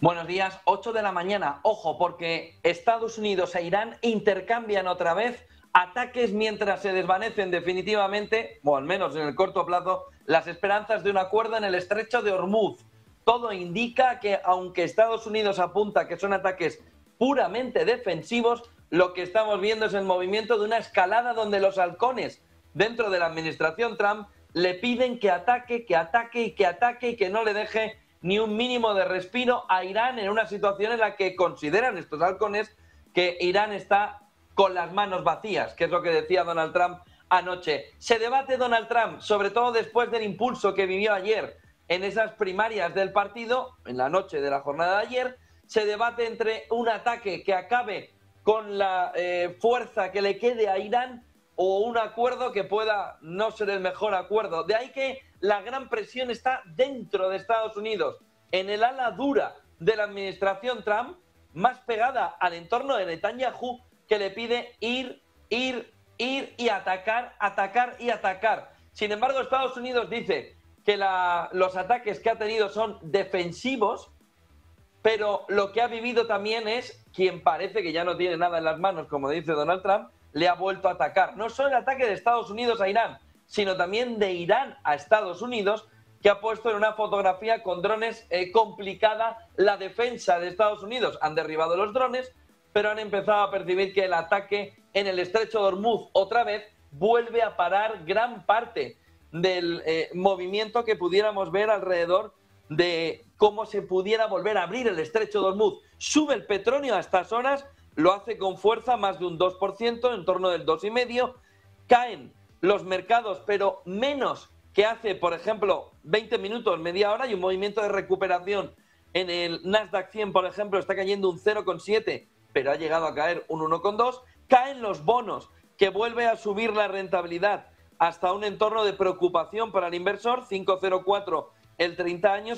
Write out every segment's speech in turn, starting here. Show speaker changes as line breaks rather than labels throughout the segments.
Buenos días, 8 de la mañana. Ojo, porque Estados Unidos e Irán intercambian otra vez ataques mientras se desvanecen definitivamente, o al menos en el corto plazo, las esperanzas de un acuerdo en el estrecho de Hormuz. Todo indica que, aunque Estados Unidos apunta que son ataques puramente defensivos, lo que estamos viendo es el movimiento de una escalada donde los halcones dentro de la administración Trump le piden que ataque y que no le deje ni un mínimo de respiro a Irán en una situación en la que consideran estos halcones que Irán está con las manos vacías, que es lo que decía Donald Trump anoche. Se debate Donald Trump, sobre todo después del impulso que vivió ayer en esas primarias del partido, en la noche de la jornada de ayer, se debate entre un ataque que acabe con la fuerza que le quede a Irán o un acuerdo que pueda no ser el mejor acuerdo. De ahí que la gran presión está dentro de Estados Unidos, en el ala dura de la administración Trump, más pegada al entorno de Netanyahu, que le pide ir y atacar. Sin embargo, Estados Unidos dice que los ataques que ha tenido son defensivos, pero lo que ha vivido también es quien parece que ya no tiene nada en las manos, como dice Donald Trump, le ha vuelto a atacar. No solo el ataque de Estados Unidos a Irán, sino también de Irán a Estados Unidos, que ha puesto en una fotografía con drones complicada la defensa de Estados Unidos. Han derribado los drones, pero han empezado a percibir que el ataque en el estrecho de Hormuz otra vez vuelve a parar gran parte del movimiento que pudiéramos ver alrededor de cómo se pudiera volver a abrir el estrecho de Hormuz. Sube el petróleo a estas horas, lo hace con fuerza, más de un 2%, en torno del 2,5%. Caen los mercados, pero menos que hace, por ejemplo, 20 minutos, media hora. Hay un movimiento de recuperación en el Nasdaq 100, por ejemplo, está cayendo un 0,7%, pero ha llegado a caer un 1,2%. Caen los bonos, que vuelve a subir la rentabilidad hasta un entorno de preocupación para el inversor, 5,04 el 30 años,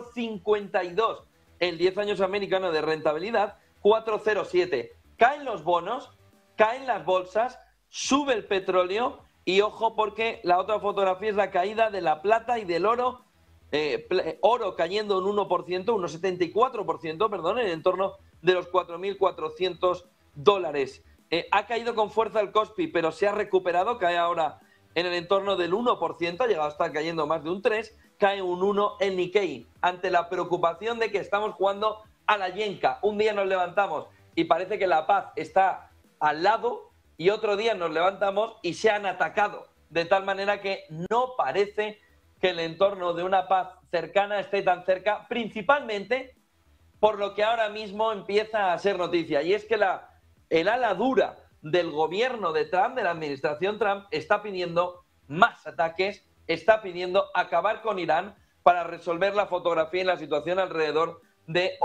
4,52 el 10 años americano de rentabilidad, 4,07. Caen los bonos, caen las bolsas, sube el petróleo y ojo porque la otra fotografía es la caída de la plata y del oro. Oro cayendo un 1%, 1,74%, perdón, en el entorno de los $4.400. Ha caído con fuerza el Kospi, pero se ha recuperado, cae ahora en el entorno del 1%, ha llegado a estar cayendo más de un 3%, cae un 1% el Nikkei, ante la preocupación de que estamos jugando a la yenca. Un día nos levantamos y parece que la paz está al lado y otro día nos levantamos y se han atacado, de tal manera que no parece que el entorno de una paz cercana esté tan cerca, principalmente por lo que ahora mismo empieza a ser noticia, y es que el ala dura del gobierno de Trump, de la administración Trump, está pidiendo más ataques, está pidiendo acabar con Irán para resolver la fotografía y la situación alrededor de